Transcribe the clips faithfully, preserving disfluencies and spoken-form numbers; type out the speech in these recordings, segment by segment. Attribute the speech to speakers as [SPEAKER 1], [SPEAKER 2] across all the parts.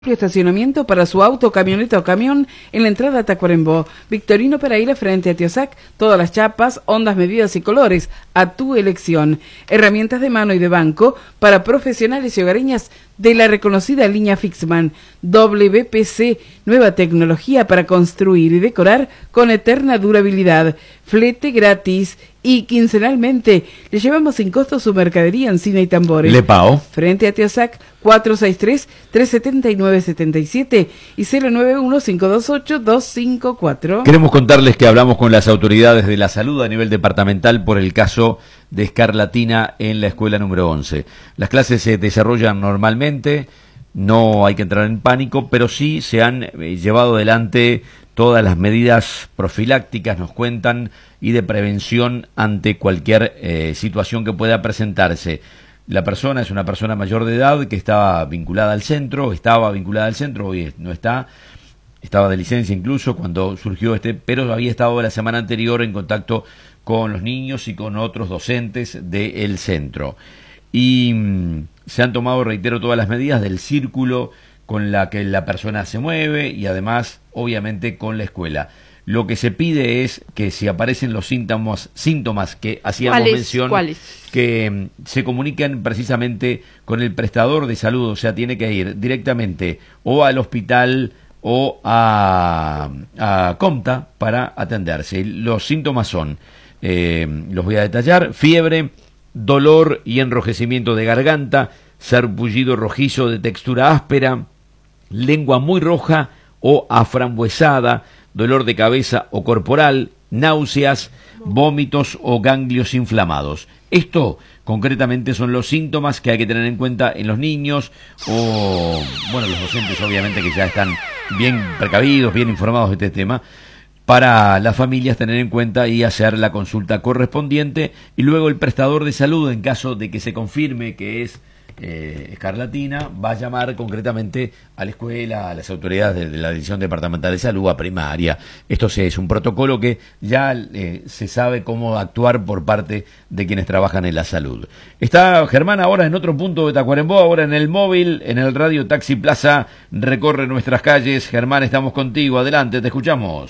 [SPEAKER 1] Estacionamiento para su auto, camioneta o camión en la entrada a Tacuarembó. Victorino Pereira frente a Tiosac. Todas las chapas, ondas, medidas y colores a tu elección. Herramientas de mano y de banco para profesionales y hogareñas de la reconocida línea Fixman. W P C, nueva tecnología para construir y decorar con eterna durabilidad. Flete gratis y quincenalmente le llevamos sin costo su mercadería en Cine y Tambores.
[SPEAKER 2] Le Pao.
[SPEAKER 1] Frente a Tiosac, cuatro seis tres, tres siete nueve siete siete y cero nueve uno, cinco dos ocho, dos cinco cuatro.
[SPEAKER 2] Queremos contarles que hablamos con las autoridades de la salud a nivel departamental por el caso de escarlatina en la escuela número once. Las clases se desarrollan normalmente, no hay que entrar en pánico, pero sí se han eh, llevado adelante todas las medidas profilácticas, nos cuentan, y de prevención ante cualquier eh, situación que pueda presentarse. La persona es una persona mayor de edad que estaba vinculada al centro, estaba vinculada al centro, hoy no está, estaba de licencia incluso cuando surgió este, pero había estado la semana anterior en contacto con los niños y con otros docentes del centro. Y mmm, se han tomado, reitero, todas las medidas del círculo con la que la persona se mueve y además, obviamente, con la escuela. Lo que se pide es que si aparecen los síntomas, síntomas que hacíamos
[SPEAKER 3] ¿Cuáles?
[SPEAKER 2] mención,
[SPEAKER 3] ¿Cuáles?
[SPEAKER 2] que um, se comuniquen precisamente con el prestador de salud, o sea, tiene que ir directamente o al hospital o a, a Comta para atenderse. Los síntomas son, eh, los voy a detallar: fiebre, dolor y enrojecimiento de garganta, sarpullido rojizo de textura áspera, lengua muy roja o aframbuesada, dolor de cabeza o corporal, náuseas, vómitos o ganglios inflamados. Esto concretamente son los síntomas que hay que tener en cuenta en los niños o, bueno, los docentes obviamente que ya están bien precavidos, bien informados de este tema, para las familias tener en cuenta y hacer la consulta correspondiente, y luego el prestador de salud, en caso de que se confirme que es Eh, escarlatina, va a llamar concretamente a la escuela, a las autoridades de, de la Dirección Departamental de Salud, a primaria. Esto sí, es un protocolo que ya eh, se sabe cómo actuar por parte de quienes trabajan en la salud. Está Germán ahora en otro punto de Tacuarembó, ahora en el móvil, en el Radio Taxi Plaza, recorre nuestras calles. Germán, estamos contigo, adelante, te escuchamos.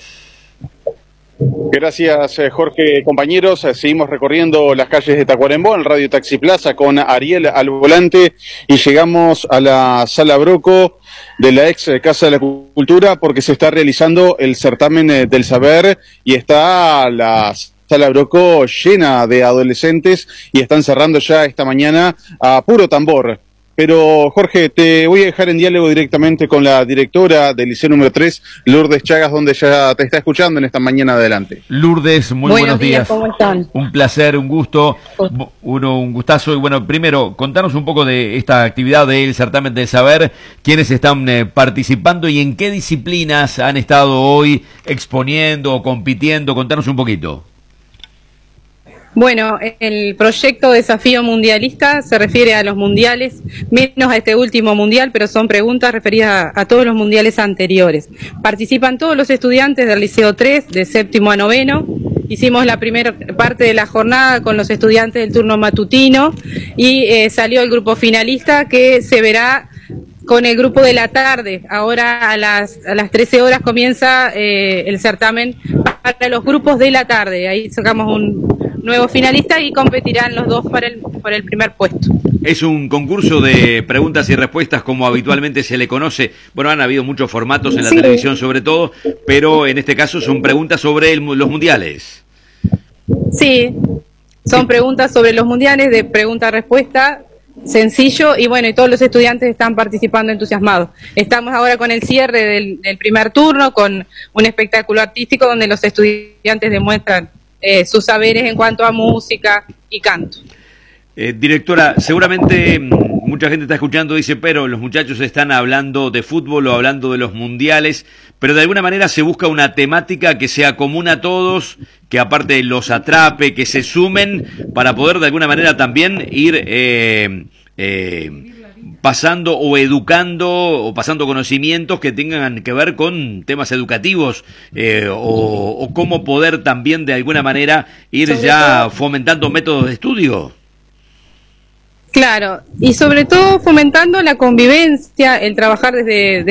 [SPEAKER 4] Gracias, Jorge. Compañeros, seguimos recorriendo las calles de Tacuarembó en Radio Taxi Plaza con Ariel al volante y llegamos a la Sala Broco de la ex Casa de la Cultura porque se está realizando el certamen del saber y está la Sala Broco llena de adolescentes y están cerrando ya esta mañana a puro tambor. Pero, Jorge, te voy a dejar en diálogo directamente con la directora del Liceo número tres, Lourdes Chagas, donde ya te está escuchando en esta mañana. Adelante.
[SPEAKER 2] Lourdes, muy buenos, buenos días. días.
[SPEAKER 3] ¿Cómo están?
[SPEAKER 2] Un placer, un gusto, uno, un gustazo. Y bueno, primero, contanos un poco de esta actividad del certamen del saber, quiénes están eh, participando y en qué disciplinas han estado hoy exponiendo o compitiendo. Contanos un poquito.
[SPEAKER 3] Bueno, el proyecto Desafío Mundialista se refiere a los mundiales, menos a este último mundial, pero son preguntas referidas a, a todos los mundiales anteriores. Participan todos los estudiantes del Liceo tres, de séptimo a noveno. Hicimos la primera parte de la jornada con los estudiantes del turno matutino y eh, salió el grupo finalista que se verá con el grupo de la tarde. Ahora a las, a las trece horas comienza eh, el certamen para los grupos de la tarde. Ahí sacamos un nuevo finalista y competirán los dos para el, por el primer puesto.
[SPEAKER 2] Es un concurso de preguntas y respuestas como habitualmente se le conoce. Bueno, han habido muchos formatos en la sí. televisión sobre todo, pero en este caso son preguntas sobre el, los mundiales.
[SPEAKER 3] Sí, son preguntas sobre los mundiales, de pregunta-respuesta, sencillo, y bueno, y todos los estudiantes están participando entusiasmados. Estamos ahora con el cierre del, del primer turno, con un espectáculo artístico donde los estudiantes demuestran Eh, sus saberes en cuanto a música y canto.
[SPEAKER 2] Eh, directora, seguramente mucha gente está escuchando, dice, pero los muchachos están hablando de fútbol o hablando de los mundiales, pero de alguna manera se busca una temática que sea común a todos, que aparte los atrape, que se sumen para poder de alguna manera también ir eh, eh, pasando o educando o pasando conocimientos que tengan que ver con temas educativos eh, o, o cómo poder también de alguna manera ir Sobre ya todo. fomentando métodos de estudio.
[SPEAKER 3] Claro, y sobre todo fomentando la convivencia, el trabajar desde